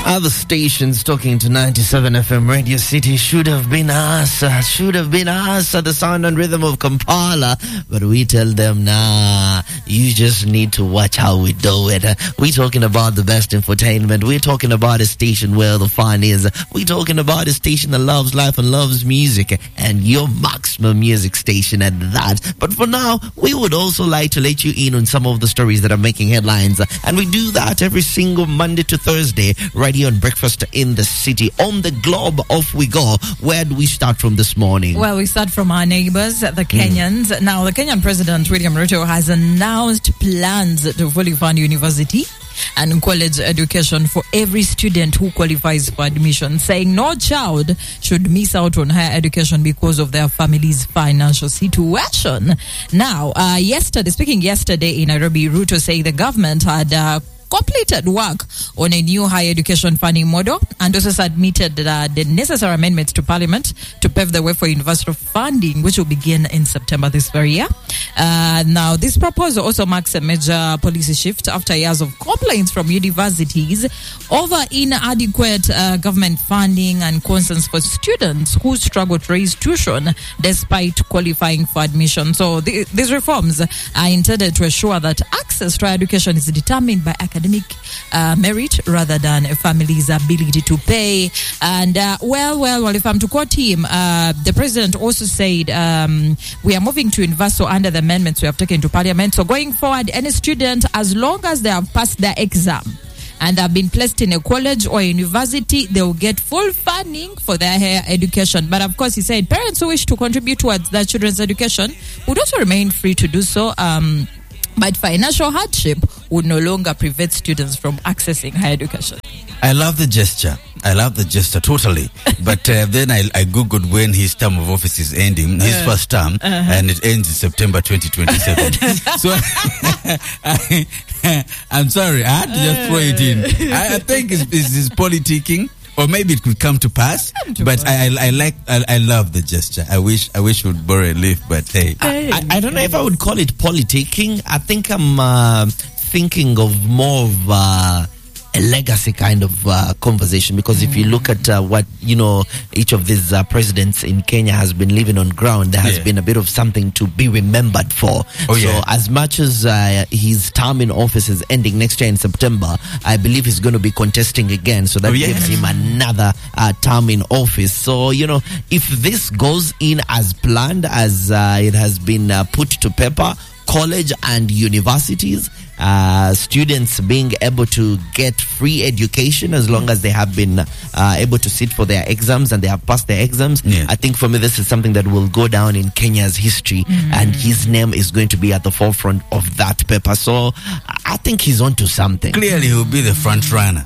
Other stations talking to 97 FM Radio City should have been us at the sound and rhythm of Kampala, but we tell them, nah, you just need to watch how we do it. We're talking about the best infotainment. We're talking about a station where the fun is. We're talking about a station that loves life and loves music, and your maximum music station at that. But for now, we would also like to let you in on some of the stories that are making headlines, and we do that every single Monday to Thursday, right here on Breakfast in the City. On the globe, off we go. Where do we start from this morning? Well, we start from our neighbors, the Kenyans. Now, the Kenyan President, William Ruto, has announced plans to fully fund university and college education for every student who qualifies for admission, saying no child should miss out on higher education because of their family's financial situation. Now, speaking yesterday in Nairobi, Ruto said the government had completed work on a new higher education funding model and also submitted the necessary amendments to Parliament to pave the way for universal funding, which will begin in September this very year. Now, this proposal also marks a major policy shift after years of complaints from universities over inadequate government funding and concerns for students who struggle to raise tuition despite qualifying for admission. So these reforms are intended to ensure that access to education is determined by academic merit rather than a family's ability to pay. And well, if I'm to quote him, the president also said we are moving to universal under the amendments we have taken to Parliament. So going forward, any student, as long as they have passed their exam and have been placed in a college or a university, they will get full funding for their higher education. But of course, he said parents who wish to contribute towards their children's education would also remain free to do so. But financial hardship would no longer prevent students from accessing higher education. I love the gesture. Totally. But then I Googled when his term of office is ending, his first term, and it ends in September 2027. So I'm sorry, I had to just throw it in. I think it's politicking. Or maybe it could come to pass, but I love the gesture. I wish we would borrow a leaf, but hey. I don't know if I would call it politicking. I think I'm thinking of more of a legacy kind of conversation, because if you look at what each of these presidents in Kenya has been living on ground, there has been a bit of something to be remembered for. As much as his term in office is ending next year in September, I believe he's going to be contesting again, so that gives him another term in office. So if this goes in as planned, as it has been put to paper, college and universities, students being able to get free education as long as they have been able to sit for their exams and they have passed their exams. I think for me this is something that will go down in Kenya's history, and his name is going to be at the forefront of that paper. So I think he's onto something. Clearly he'll be the front runner.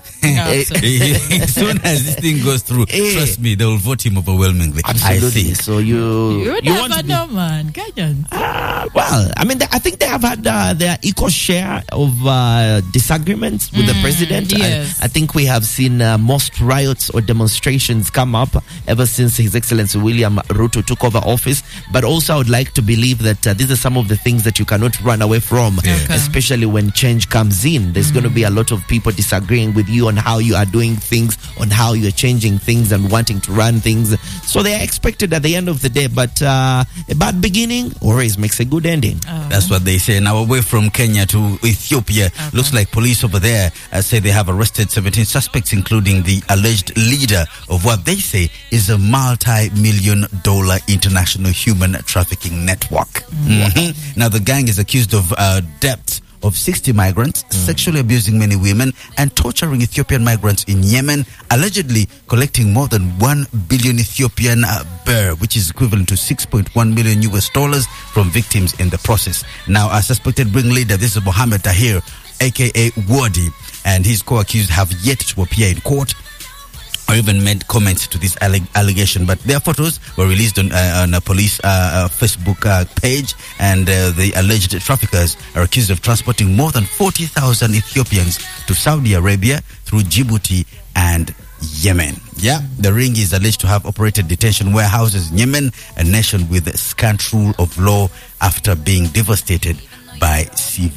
As soon as this thing goes through, trust me, they will vote him overwhelmingly. Absolutely. So you never know, man. Kenyans. Well, I mean, I think they have had their equal share of disagreements with the president. Yes. I think we have seen most riots or demonstrations come up ever since His Excellency William Ruto took over office. But also I would like to believe that these are some of the things that you cannot run away from, especially when change comes in. There's going to be a lot of people disagreeing with you on how you are doing things, on how you're changing things and wanting to run things. So they are expected at the end of the day, but a bad beginning always makes a good ending. That's what they say. Now away from Kenya to Ethiopia, looks like police over there say they have arrested 17 suspects, including the alleged leader of what they say is a multi-million-dollar international human trafficking network. Now the gang is accused of debts of 60 migrants, sexually abusing many women, and torturing Ethiopian migrants in Yemen, allegedly collecting more than 1 billion Ethiopian birr, which is equivalent to $6.1 million from victims in the process. Now, a suspected ringleader, this is Mohammed Tahir, aka Wadi, and his co-accused have yet to appear in court or even made comments to this allegation, but their photos were released on a police Facebook page, and the alleged traffickers are accused of transporting more than 40,000 Ethiopians to Saudi Arabia through Djibouti and Yemen. The ring is alleged to have operated detention warehouses in Yemen, a nation with scant rule of law after being devastated by civil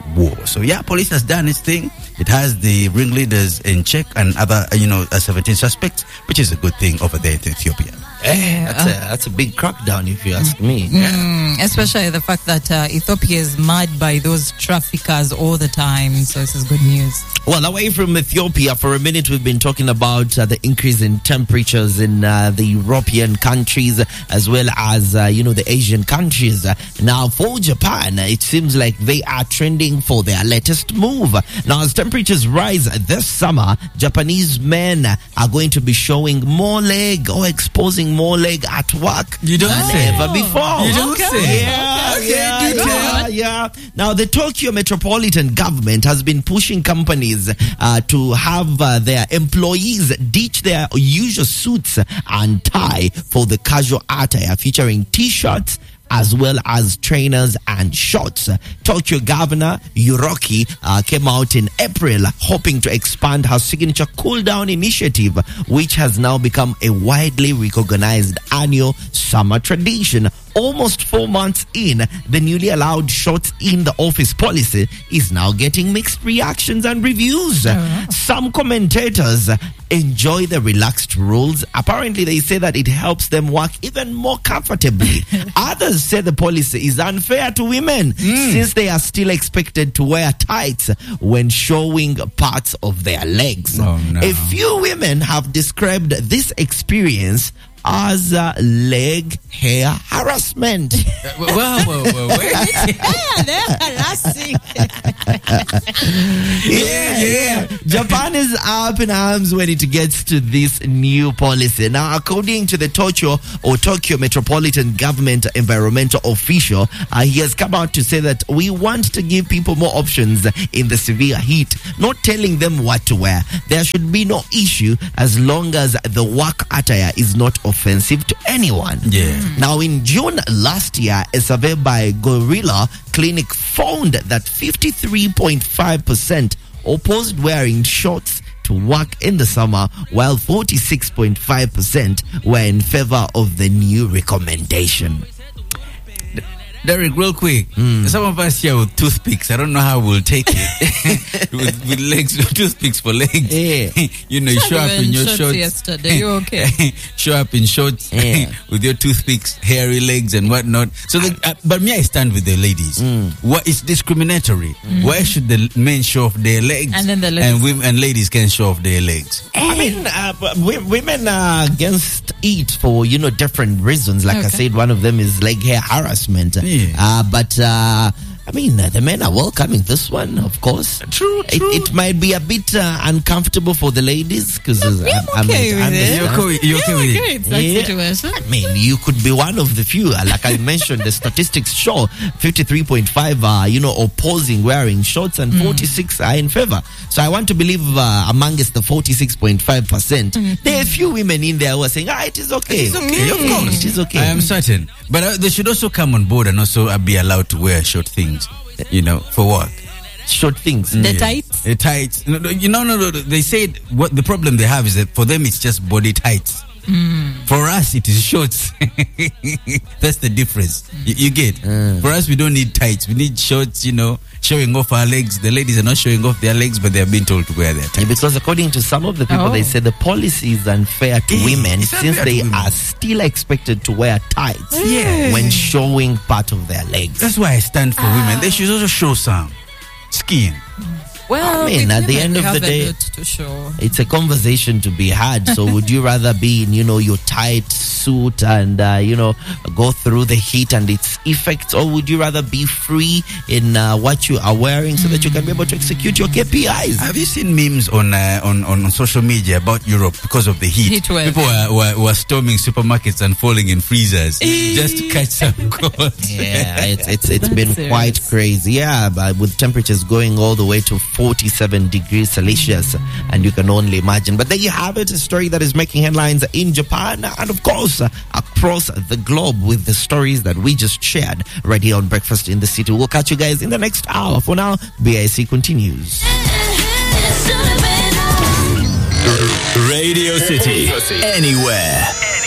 war. So yeah, police has done its thing. It has the ringleaders in check and other 17 suspects, which is a good thing over there in Ethiopia. That's a big crackdown, if you ask me. Especially the fact that Ethiopia is mad by those traffickers all the time. So this is good news. Well, away from Ethiopia, for a minute we've been talking about the increase in temperatures in the European countries as well as, the Asian countries. Now, for Japan, it seems like they are trending for their latest move. Now, as temperatures rise this summer, Japanese men are going to be showing more leg or exposing more leg at work You don't than say. ever before. You don't say. Yeah. Now, the Tokyo metropolitan government has been pushing companies to have their employees ditch their usual suits and tie for the casual attire featuring t-shirts as well as trainers and shorts. Tokyo Governor Yuroki came out in April hoping to expand her signature cool down initiative, which has now become a widely recognized annual summer tradition. Almost 4 months in, the newly allowed shorts in the office policy is now getting mixed reactions and reviews. Some commentators enjoy the relaxed rules. Apparently, they say that it helps them work even more comfortably. Others say the policy is unfair to women since they are still expected to wear tights when showing parts of their legs. Oh, no. A few women have described this experience as leg hair harassment. Whoa, wait. Yeah. Japan is up in arms when it gets to this new policy. Now, according to the Tokyo Metropolitan Government environmental official, he has come out to say that we want to give people more options in the severe heat, not telling them what to wear. There should be no issue as long as the work attire is not offensive to anyone. Yeah. Now, in June last year, a survey by Gorilla Clinic found that 53.5% opposed wearing shorts to work in the summer, while 46.5% were in favor of the new recommendation. Derek, real quick, some of us here with toothpicks, I don't know how we'll take it. with legs, toothpicks for legs. Yeah. You show up in your shorts. Yesterday, you okay? Show up in shorts Yeah. with your toothpicks, hairy legs and whatnot. So, but me, I stand with the ladies. What is discriminatory? Why should the men show off their legs, And then the ladies- and ladies can show off their legs? I mean, women are against it for, different reasons. Like I Okay. said, one of them is leg hair harassment. Yeah. But the men are welcoming this one, of course. True. It might be a bit uncomfortable for the ladies because I'm okay with it. You're okay with it? It's that Yeah. situation. I mean, you could be one of the few. Like I mentioned, the statistics show 53.5 are, opposing wearing shorts and 46 are in favor. So I want to believe amongst the 46.5%, there are a few women in there who are saying, it is okay. It's okay, of course. It is okay. I am certain. But they should also come on board and also be allowed to wear short things, for work. Short things. The tights? The tights. No. They said what the problem they have is that for them it's just body tights. For us it is shorts. That's the difference. You get? For us we don't need tights. We need shorts, showing off our legs. The ladies are not showing off their legs, but they are being told to wear their tights. Because according to some of the people, they say the policy is unfair to women it's since unfair to they women. are still expected to wear tights Yes. when showing part of their legs. That's why I stand for women. They should also show some skin. Well, I mean, at the end of the day, a lot to show. it's a conversation to be had. So would you rather be in, your tight suit and, go through the heat and its effects, or would you rather be free in what you are wearing so that you can be able to execute your KPIs? Have you seen memes on social media about Europe because of the heat? Heat wave. People were storming supermarkets and falling in freezers just to catch some cold. Yeah, it's been serious. quite crazy. Yeah, but with temperatures going all the way to 47 degrees Celsius, and you can only imagine. But there you have it, a story that is making headlines in Japan and, of course, across the globe with the stories that we just shared right here on Breakfast in the City. We'll catch you guys in the next hour. For now, BIC continues. Radio City. Anywhere.